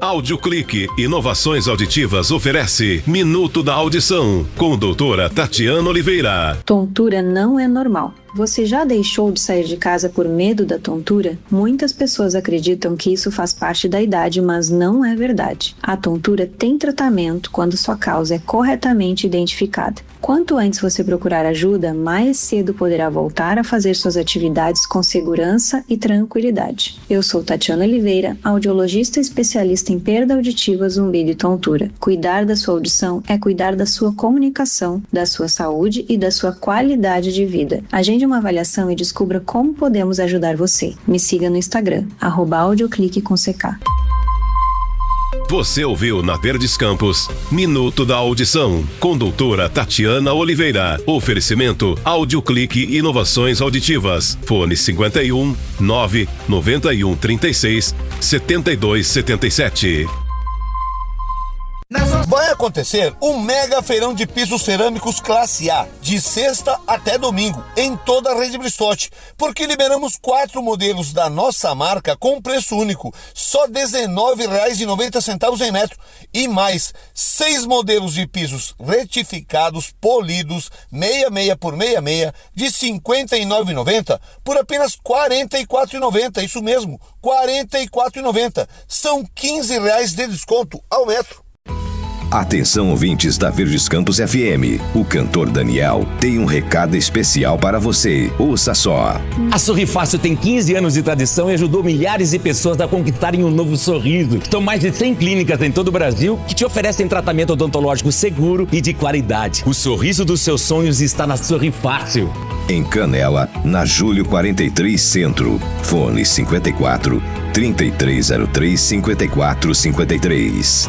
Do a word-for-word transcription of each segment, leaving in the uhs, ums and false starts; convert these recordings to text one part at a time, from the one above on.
Audioclique Inovações Auditivas oferece Minuto da Audição, com doutora Tatiana Oliveira. Tontura não é normal. Você já deixou de sair de casa por medo da tontura? Muitas pessoas acreditam que isso faz parte da idade, mas não é verdade. A tontura tem tratamento quando sua causa é corretamente identificada. Quanto antes você procurar ajuda, mais cedo poderá voltar a fazer suas atividades com segurança e tranquilidade. Eu sou Tatiana Oliveira, audiologista especialista em perda auditiva, zumbido e tontura. Cuidar da sua audição é cuidar da sua comunicação, da sua saúde e da sua qualidade de vida. Agende uma avaliação e descubra como podemos ajudar você. Me siga no Instagram, arroba audioclique com C K. Você ouviu na Verdes Campos Minuto da Audição, com doutora Tatiana Oliveira. Oferecimento Audioclique Inovações Auditivas. Fone cinquenta e um, nove, noventa e um, trinta e seis, setenta e dois, setenta e sete. Vai acontecer um mega feirão de pisos cerâmicos classe A, de sexta até domingo, em toda a rede Bristotti, porque liberamos quatro modelos da nossa marca com preço único, só dezenove reais e noventa centavos em metro, e mais seis modelos de pisos retificados, polidos, meia meia por meia meia, de cinquenta e nove reais e noventa centavos por apenas quarenta e quatro reais e noventa centavos, isso mesmo, quarenta e quatro reais e noventa centavos, são quinze reais de desconto ao metro. Atenção, ouvintes da Verdes Campos F M. O cantor Daniel tem um recado especial para você. Ouça só. A Sorrifácil tem quinze anos de tradição e ajudou milhares de pessoas a conquistarem um novo sorriso. São mais de cem clínicas em todo o Brasil que te oferecem tratamento odontológico seguro e de qualidade. O sorriso dos seus sonhos está na Sorrifácil. Em Canela, na Júlio quarenta e três Centro. Fone cinquenta e quatro, trinta e três zero três, cinquenta e quatro cinquenta e três.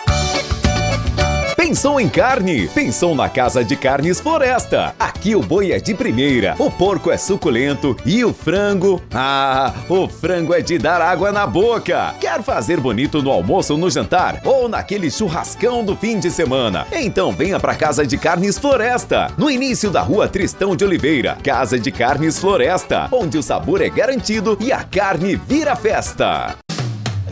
Pensou em carne? Pensou na Casa de Carnes Floresta. Aqui o boi é de primeira, o porco é suculento e o frango... Ah, o frango é de dar água na boca. Quer fazer bonito no almoço ou no jantar? Ou naquele churrascão do fim de semana? Então venha pra Casa de Carnes Floresta, no início da Rua Tristão de Oliveira. Casa de Carnes Floresta, onde o sabor é garantido e a carne vira festa.